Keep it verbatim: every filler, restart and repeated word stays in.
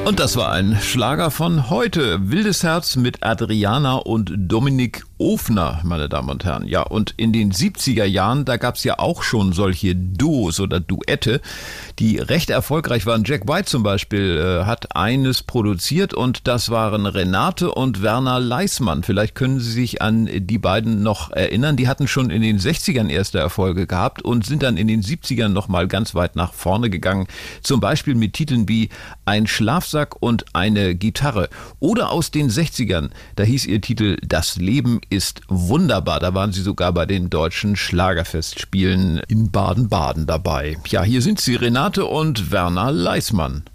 Und das war ein Schlager von heute. Wildes Herz mit Adriana und Dominik Ofner, meine Damen und Herren. Ja, und in den siebziger Jahren, da gab es ja auch schon solche Duos oder Duette, die recht erfolgreich waren. Jack White zum Beispiel äh, hat eines produziert und das waren Renate und Werner Leismann. Vielleicht können Sie sich an die beiden noch erinnern. Die hatten schon in den sechzigern erste Erfolge gehabt und sind dann in den siebzigern nochmal ganz weit nach vorne gegangen. Zum Beispiel mit Titeln wie Ein Schlafsack und eine Gitarre. Oder aus den sechzigern, da hieß ihr Titel Das Leben ist wunderbar. Da waren sie sogar bei den deutschen Schlagerfestspielen in Baden-Baden dabei. Ja, hier sind sie, Renate und Werner Leismann.